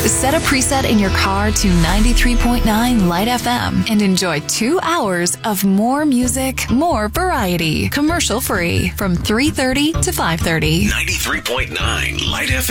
Set a preset in your car to 93.9 Light FM and enjoy 2 hours of more music, more variety. Commercial free from 3:30 to 5:30. 93.9 Light FM.